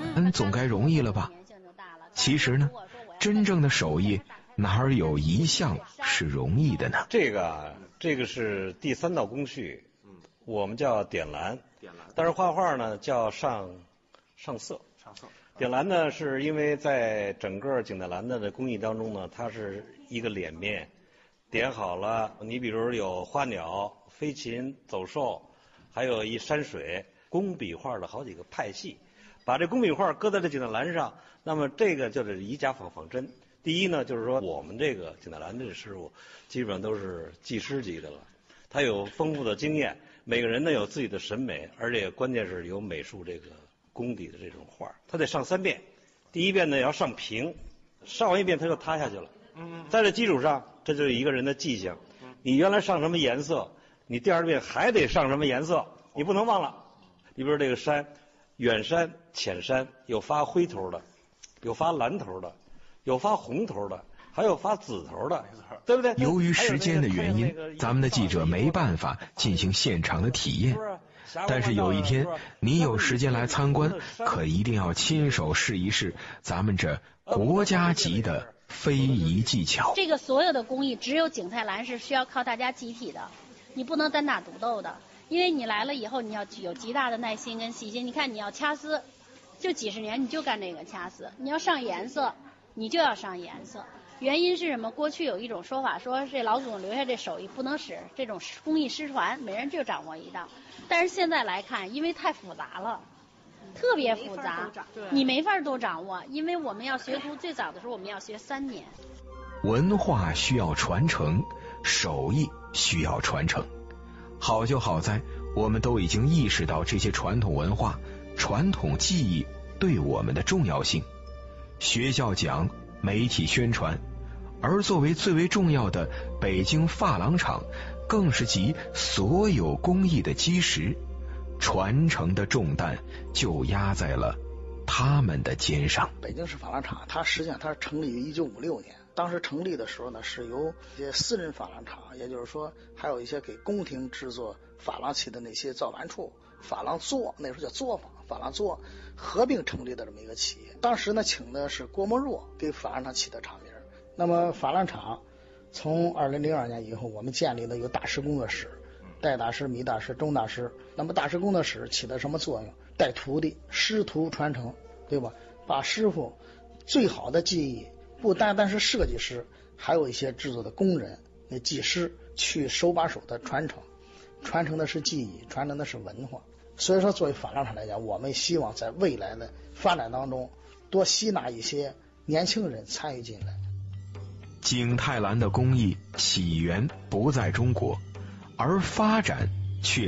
总该容易了吧？其实呢，真正的手艺哪儿有一项是容易的呢？ 这个是第3道工序，我们叫点蓝，但是画画呢叫上色。点蓝呢，是因为在整个景泰蓝的工艺当中呢，它是一个脸面，点好了，你比如有花鸟、飞禽、走兽，还有一山水，工笔画的好几个派系，把这工笔画搁在这景泰蓝上，那么这个就是以假仿真。第一呢，就是说我们这个景泰蓝这师傅基本上都是技师级的了，他有丰富的经验，每个人呢有自己的审美，而且关键是有美术这个功底的这种画，他得上3遍。第一遍呢要上平，上完一遍他就塌下去了。在这基础上，这就是一个人的技性。你原来上什么颜色，你第2遍还得上什么颜色，你不能忘了。你比如这个山，远山、浅山，有发灰头的，有发蓝头的，有发红头的，还有发紫头的，对不对？ 由于时间的原因，咱们的记者没办法进行现场的体验。但是有一天你有时间来参观，可一定要亲手试一试咱们这国家级的非遗技巧。 这个所有的工艺只有景泰蓝是需要靠大家集体的，你不能单打独斗的，因为你来了以后你要有极大的耐心跟细心。你看你要掐丝，就几十年你就干这个掐丝，你要上颜色你就要上颜色。原因是什么？过去有一种说法，说这老祖宗留下这手艺不能使，这种工艺失传，每人就掌握一道。但是现在来看，因为太复杂了，特别复杂，你没法都掌握。因为我们要学徒，最早的时候我们要学3年。 文化需要传承，手艺需要传承。好就好在我们都已经意识到这些传统文化、传统技艺对我们的重要性。学校讲，媒体宣传，而作为最为重要的北京珐琅厂，更是集所有工艺的基石，传承的重担就压在了他们的肩上。 北京市珐琅厂，它实际上它是成立于1956年，当时成立的时候呢，是由一些私人珐琅厂，也就是说还有一些给宫廷制作珐琅器的那些造办处，珐琅作，那时候叫作坊，珐琅作合并成立的这么一个企业。当时呢，请的是郭沫若给珐琅厂起的厂名。那么珐琅厂从2002年以后，我们建立了有大师工作室，代大师、米大师、钟大师。那么大师工作室起的什么作用？带徒弟，师徒传承，对吧？把师傅最好的技艺，不单单是设计师，还有一些制作的工人、那技师，去手把手的传承，传承的是技艺，传承的是文化。所以说，作为珐琅厂来讲，我们希望在未来的发展当中，多吸纳一些年轻人参与进来。 景泰蓝的工艺起源不在中国，而发展却